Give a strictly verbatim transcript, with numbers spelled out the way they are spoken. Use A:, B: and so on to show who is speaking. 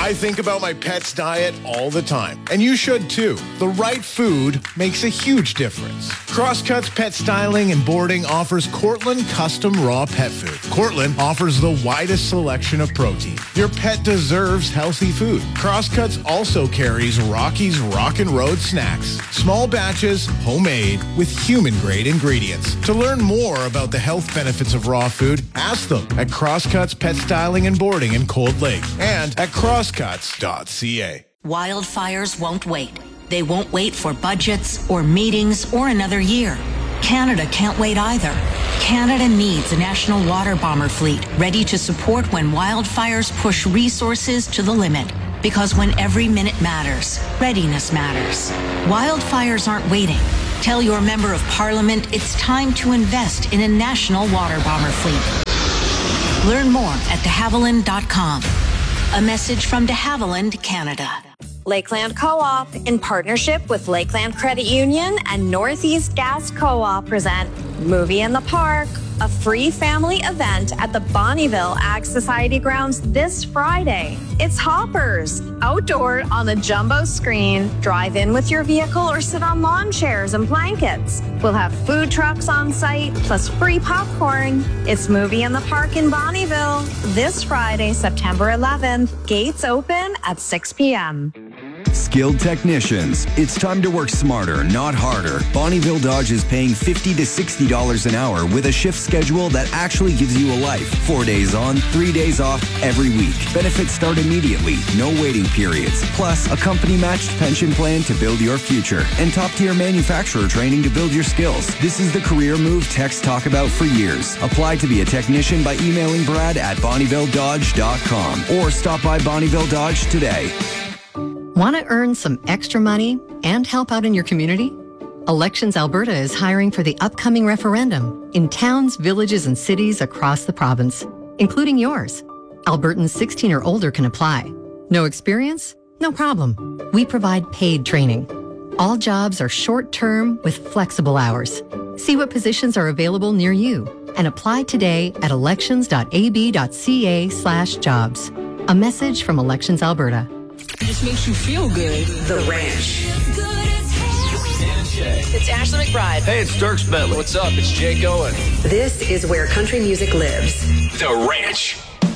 A: I think about my pet's diet all the time, and you should too. The right food makes a huge difference. Crosscuts Pet Styling and Boarding offers Cortland Custom Raw Pet Food. Cortland offers the widest selection of protein. Your pet deserves healthy food. Crosscuts also carries Rocky's Rockin' Road Snacks. Small batches, homemade, with human-grade ingredients. To learn more about the health benefits of raw food, ask them at Crosscuts Pet Styling and Boarding in Cold Lake and at crosscuts dot c a.
B: Wildfires won't wait. They won't wait for budgets or meetings or another year. Canada can't wait either. Canada needs a national water bomber fleet ready to support when wildfires push resources to the limit. Because when every minute matters, readiness matters. Wildfires aren't waiting. Tell your member of parliament it's time to invest in a national water bomber fleet. Learn more at de havilland dot com. A message from de Havilland, Canada.
C: Lakeland Co-op, in partnership with Lakeland Credit Union and Northeast Gas Co-op, present Movie in the Park, a free family event at the Bonnyville Ag Society grounds this Friday. It's Hoppers, outdoor on the jumbo screen. Drive in with your vehicle or sit on lawn chairs and blankets. We'll have food trucks on site, plus free popcorn. It's Movie in the Park in Bonnyville this Friday, September eleventh. Gates open at six p.m.
D: Skilled technicians. It's time to work smarter, not harder. Bonnyville Dodge is paying fifty to sixty dollars an hour with a shift schedule that actually gives you a life. Four days on, three days off every week. Benefits start immediately, no waiting periods. Plus, a company-matched pension plan to build your future. And top-tier manufacturer training to build your skills. This is the career move techs talk about for years. Apply to be a technician by emailing Brad at bonnyville dodge dot com or stop by Bonnyville Dodge today.
E: Want to earn some extra money and help out in your community? Elections Alberta is hiring for the upcoming referendum in towns, villages, and cities across the province, including yours. Albertans sixteen or older can apply. No experience? No problem. We provide paid training. All jobs are short-term with flexible hours. See what positions are available near you and apply today at elections dot a b dot c a slash jobs. A message from Elections Alberta.
F: It just makes you feel good.
G: The Ranch.
F: It's Ashley McBride.
H: Hey, it's Dirks Bentley.
I: What's up? It's Jake Owen.
G: This is where country music lives.
H: The Ranch.